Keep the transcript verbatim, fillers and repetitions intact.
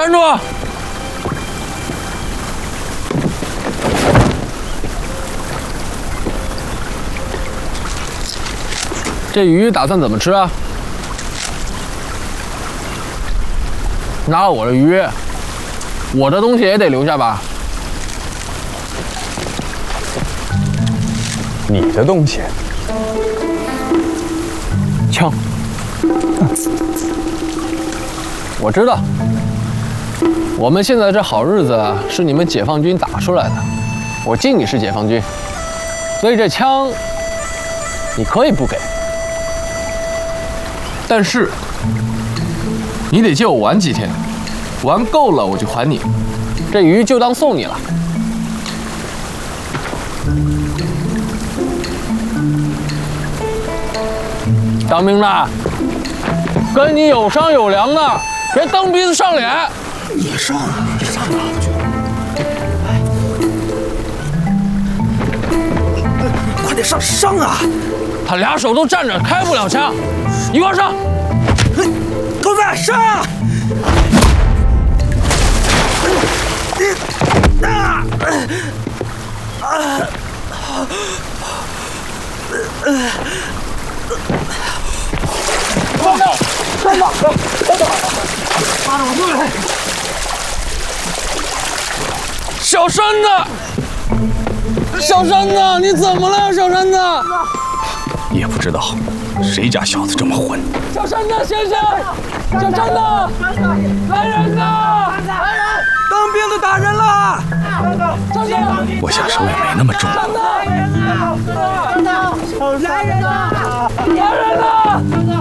站住！这鱼打算怎么吃啊？拿了我的鱼，我的东西也得留下吧？ 你的东西？ 枪。我知道，我们现在这好日子是你们解放军打出来的，我敬你是解放军，所以这枪你可以不给，但是你得借我玩几天，玩够了我就还你。这鱼就当送你了。当兵的，跟你有商有量的，别蹬鼻子上脸。 你上啊，你上哪去？快点上上啊！ 他俩手都站着，开不了枪，一块上。 狗子上！啊！啊！放手！放手！放手！抓着我队！ 小山子，小山子，你怎么了，小山子？ 也不知道谁家小子这么混。 小山子先生，小山子，来人呐！来人！ 当兵的打人了！ 我下手也没那么重。 来人呐！来人呐！来人呐！